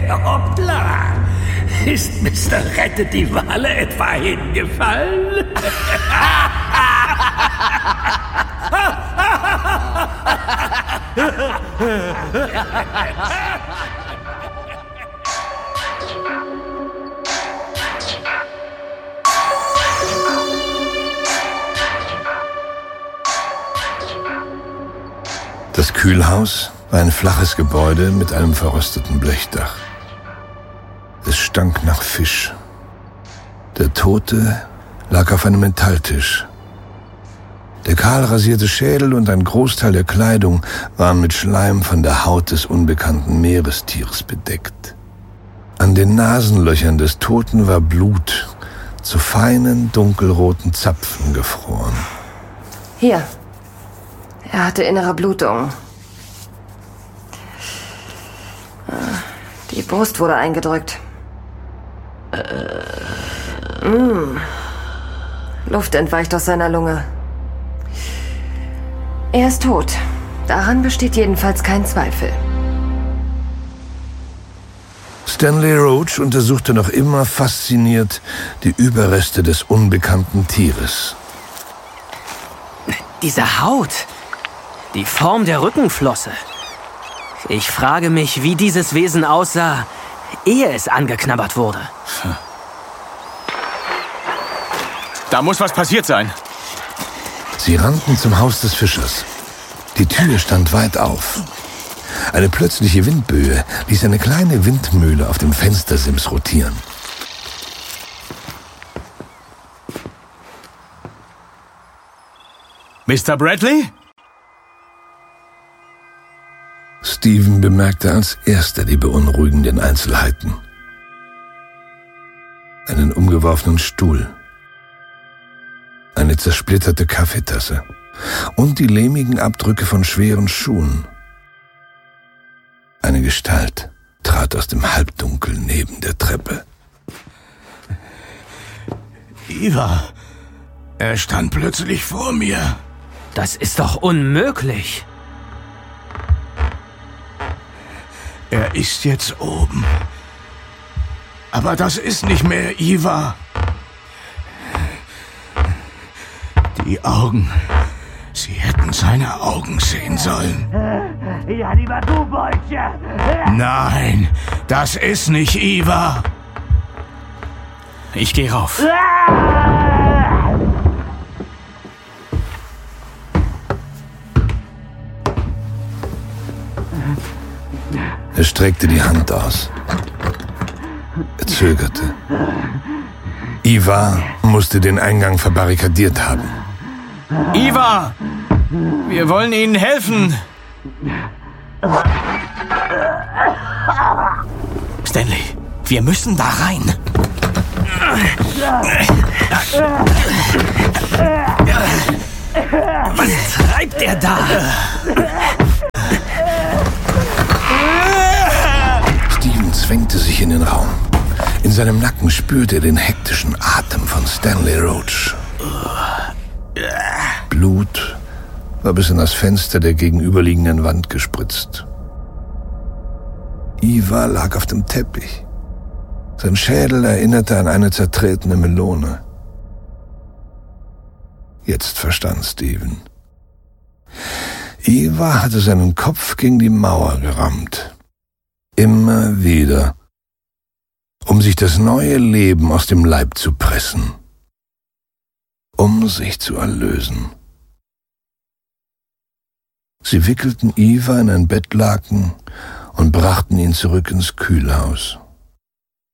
Hoppla! Ist Mr. Rettet die Wale etwa hingefallen? Das Kühlhaus war ein flaches Gebäude mit einem verrosteten Blechdach. Es stank nach Fisch. Der Tote lag auf einem Metalltisch. Der kahl rasierte Schädel und ein Großteil der Kleidung waren mit Schleim von der Haut des unbekannten Meerestieres bedeckt. An den Nasenlöchern des Toten war Blut zu feinen, dunkelroten Zapfen gefroren. Hier. Er hatte innere Blutung. Die Brust wurde eingedrückt. Luft entweicht aus seiner Lunge. Er ist tot. Daran besteht jedenfalls kein Zweifel. Stanley Roach untersuchte noch immer fasziniert die Überreste des unbekannten Tieres. Diese Haut, die Form der Rückenflosse. Ich frage mich, wie dieses Wesen aussah, ehe es angeknabbert wurde. Da muss was passiert sein. Sie rannten zum Haus des Fischers. Die Tür stand weit auf. Eine plötzliche Windböe ließ eine kleine Windmühle auf dem Fenstersims rotieren. Mr. Bradley? Stephen bemerkte als erster die beunruhigenden Einzelheiten. Einen umgeworfenen Stuhl, eine zersplitterte Kaffeetasse und die lehmigen Abdrücke von schweren Schuhen. Eine Gestalt trat aus dem Halbdunkel neben der Treppe. Eva, er stand plötzlich vor mir. Das ist doch unmöglich. Er ist jetzt oben. Aber das ist nicht mehr Eva. Die Augen. Sie hätten seine Augen sehen sollen. Ja, lieber du, Bolsche. Nein, das ist nicht Eva. Ich gehe rauf. Er streckte die Hand aus. Er zögerte. Eva musste den Eingang verbarrikadiert haben. Eva! Wir wollen Ihnen helfen! Stanley, wir müssen da rein. Was treibt er da? Stephen zwängte sich in den Raum. In seinem Nacken spürte er den hektischen Atem von Stanley Roach. Blut war bis in das Fenster der gegenüberliegenden Wand gespritzt. Eva lag auf dem Teppich. Sein Schädel erinnerte an eine zertretene Melone. Jetzt verstand Stephen. Eva hatte seinen Kopf gegen die Mauer gerammt. Immer wieder, um sich das neue Leben aus dem Leib zu pressen. Um sich zu erlösen. Sie wickelten Eva in ein Bettlaken und brachten ihn zurück ins Kühlhaus.